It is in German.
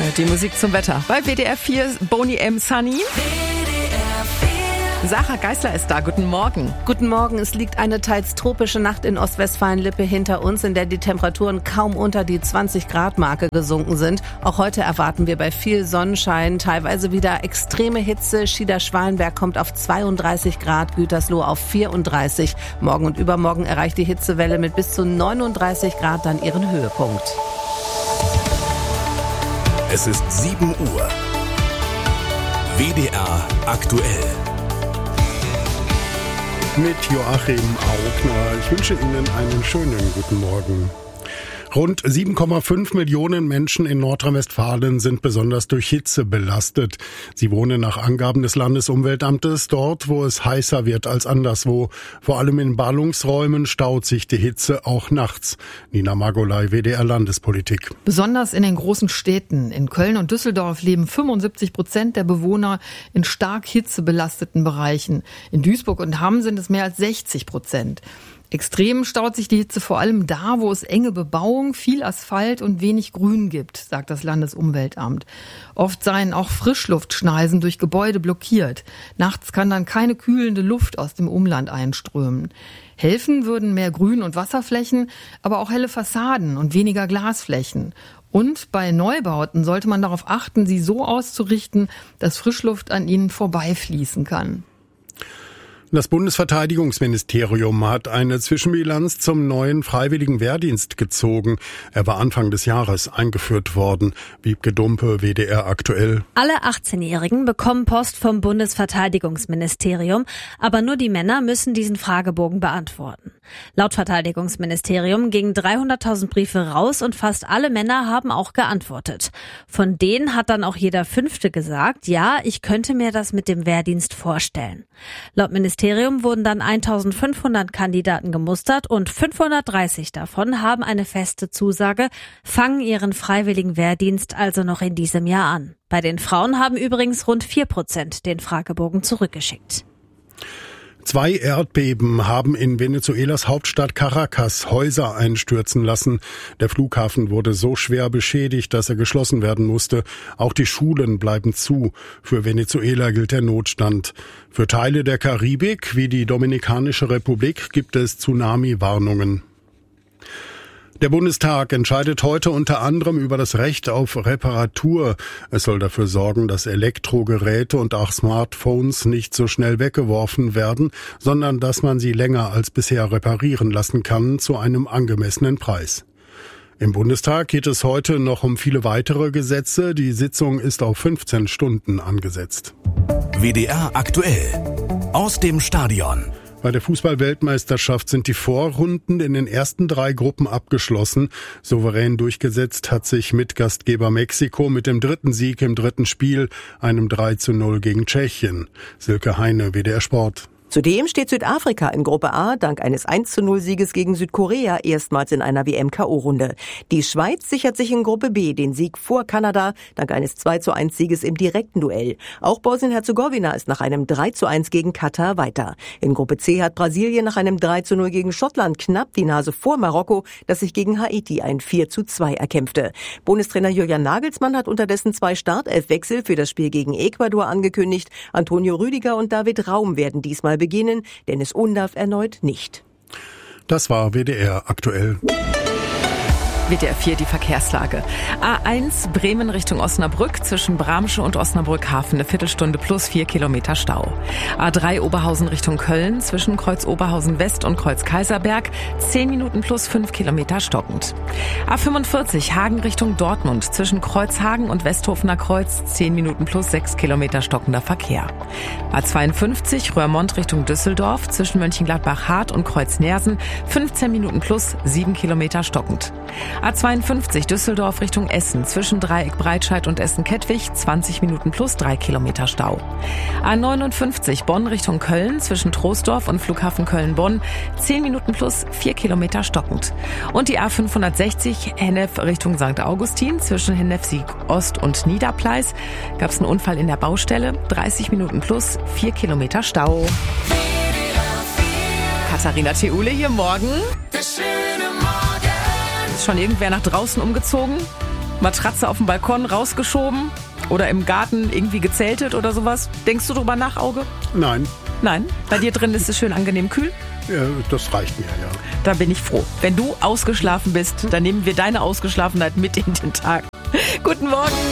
Die Musik zum Wetter. Bei WDR 4 Boney M. Sunny. Sarah Geisler ist da. Guten Morgen. Guten Morgen. Es liegt eine teils tropische Nacht in Ostwestfalen-Lippe hinter uns, in der die Temperaturen kaum unter die 20-Grad-Marke gesunken sind. Auch heute erwarten wir bei viel Sonnenschein teilweise wieder extreme Hitze. Schieder-Schwalenberg kommt auf 32 Grad, Gütersloh auf 34. Morgen und übermorgen erreicht die Hitzewelle mit bis zu 39 Grad dann ihren Höhepunkt. Es ist 7 Uhr. WDR aktuell. Mit Joachim Augner. Ich wünsche Ihnen einen schönen guten Morgen. Rund 7,5 Millionen Menschen in Nordrhein-Westfalen sind besonders durch Hitze belastet. Sie wohnen nach Angaben des Landesumweltamtes dort, wo es heißer wird als anderswo. Vor allem in Ballungsräumen staut sich die Hitze auch nachts. Nina Margolay, WDR Landespolitik. Besonders in den großen Städten. In Köln und Düsseldorf leben 75% der Bewohner in stark hitzebelasteten Bereichen. In Duisburg und Hamm sind es mehr als 60%. Extrem staut sich die Hitze vor allem da, wo es enge Bebauung, viel Asphalt und wenig Grün gibt, sagt das Landesumweltamt. Oft seien auch Frischluftschneisen durch Gebäude blockiert. Nachts kann dann keine kühlende Luft aus dem Umland einströmen. Helfen würden mehr Grün- und Wasserflächen, aber auch helle Fassaden und weniger Glasflächen. Und bei Neubauten sollte man darauf achten, sie so auszurichten, dass Frischluft an ihnen vorbeifließen kann. Das Bundesverteidigungsministerium hat eine Zwischenbilanz zum neuen freiwilligen Wehrdienst gezogen. Er war Anfang des Jahres eingeführt worden. Wiebke Dumpe, WDR aktuell. Alle 18-Jährigen bekommen Post vom Bundesverteidigungsministerium, aber nur die Männer müssen diesen Fragebogen beantworten. Laut Verteidigungsministerium gingen 300.000 Briefe raus und fast alle Männer haben auch geantwortet. Von denen hat dann auch jeder Fünfte gesagt, ja, ich könnte mir das mit dem Wehrdienst vorstellen. Laut Ministerium wurden dann 1.500 Kandidaten gemustert und 530 davon haben eine feste Zusage, fangen ihren freiwilligen Wehrdienst also noch in diesem Jahr an. Bei den Frauen haben übrigens rund 4% den Fragebogen zurückgeschickt. 2 Erdbeben haben in Venezuelas Hauptstadt Caracas Häuser einstürzen lassen. Der Flughafen wurde so schwer beschädigt, dass er geschlossen werden musste. Auch die Schulen bleiben zu. Für Venezuela gilt der Notstand. Für Teile der Karibik, wie die Dominikanische Republik, gibt es Tsunami-Warnungen. Der Bundestag entscheidet heute unter anderem über das Recht auf Reparatur. Es soll dafür sorgen, dass Elektrogeräte und auch Smartphones nicht so schnell weggeworfen werden, sondern dass man sie länger als bisher reparieren lassen kann zu einem angemessenen Preis. Im Bundestag geht es heute noch um viele weitere Gesetze. Die Sitzung ist auf 15 Stunden angesetzt. WDR aktuell. Aus dem Stadion. Bei der Fußball-Weltmeisterschaft sind die Vorrunden in den ersten 3 Gruppen abgeschlossen. Souverän durchgesetzt hat sich Mitgastgeber Mexiko mit dem 3. Sieg im 3. Spiel, einem 3:0 gegen Tschechien. Silke Heine, WDR Sport. Zudem steht Südafrika in Gruppe A dank eines 1:0-Sieges gegen Südkorea erstmals in einer WM-KO-Runde. Die Schweiz sichert sich in Gruppe B den Sieg vor Kanada dank eines 2:1-Sieges im direkten Duell. Auch Bosnien-Herzegowina ist nach einem 3:1 gegen Katar weiter. In Gruppe C hat Brasilien nach einem 3:0 gegen Schottland knapp die Nase vor Marokko, das sich gegen Haiti ein 4:2 erkämpfte. Bundestrainer Julian Nagelsmann hat unterdessen 2 Startelfwechsel für das Spiel gegen Ecuador angekündigt. Antonio Rüdiger und David Raum werden diesmal beginnen, Dennis Undaff erneut nicht. Das war WDR aktuell. WDR 4 die Verkehrslage. A1 Bremen Richtung Osnabrück zwischen Bramsche und Osnabrück-Hafen eine Viertelstunde plus 4 Kilometer Stau. A3 Oberhausen Richtung Köln zwischen Kreuz Oberhausen West und Kreuz Kaiserberg 10 Minuten plus 5 Kilometer stockend. A45 Hagen Richtung Dortmund zwischen Kreuzhagen und Westhofener Kreuz 10 Minuten plus 6 Kilometer stockender Verkehr. A52 Röhrmond Richtung Düsseldorf zwischen Mönchengladbach-Hart und Kreuz Neersen 15 Minuten plus 7 Kilometer stockend. A52 Düsseldorf Richtung Essen zwischen Dreieck Breitscheid und Essen-Kettwig 20 Minuten plus 3 Kilometer Stau. A59 Bonn Richtung Köln zwischen Troisdorf und Flughafen Köln-Bonn 10 Minuten plus 4 Kilometer stockend. Und die A560 Hennef Richtung St. Augustin zwischen Hennef Ost und Niederpleis gab es einen Unfall in der Baustelle 30 Minuten plus 4 Kilometer Stau. Katharina Theule hier morgen. Ist schon irgendwer nach draußen umgezogen? Matratze auf dem Balkon rausgeschoben oder im Garten irgendwie gezeltet oder sowas? Denkst du drüber nach, Auge? Nein. Nein? Bei dir drin ist es schön angenehm kühl? Ja, das reicht mir, ja. Da bin ich froh. Wenn du ausgeschlafen bist, dann nehmen wir deine Ausgeschlafenheit mit in den Tag. Guten Morgen.